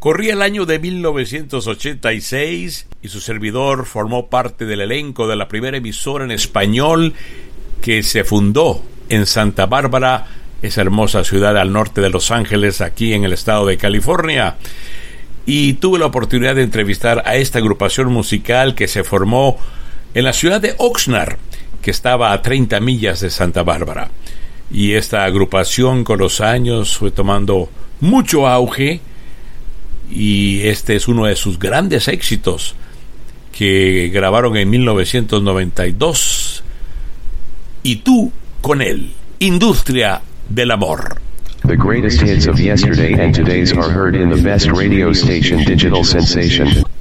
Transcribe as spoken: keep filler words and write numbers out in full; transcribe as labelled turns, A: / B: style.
A: Corría el año de mil novecientos ochenta y seis y su servidor formó parte del elenco de la primera emisora en español que se fundó en Santa Bárbara, esa hermosa ciudad al norte de Los Ángeles, aquí en el estado de California. Y tuve la oportunidad de entrevistar a esta agrupación musical que se formó en la ciudad de Oxnard, que estaba a treinta millas de Santa Bárbara. Y esta agrupación con los años fue tomando mucho auge, y este es uno de sus grandes éxitos que grabaron en mil novecientos noventa y dos. Y tú con él, Industria del Amor.
B: The greatest hits of yesterday and today's are heard in the best radio station, Digital Sensation.